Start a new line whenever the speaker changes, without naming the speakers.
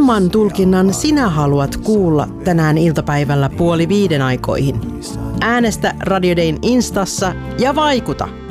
Kumman tulkinnan sinä haluat kuulla tänään iltapäivällä 4:30 aikoihin? Äänestä Radio Dayn Instassa ja vaikuta!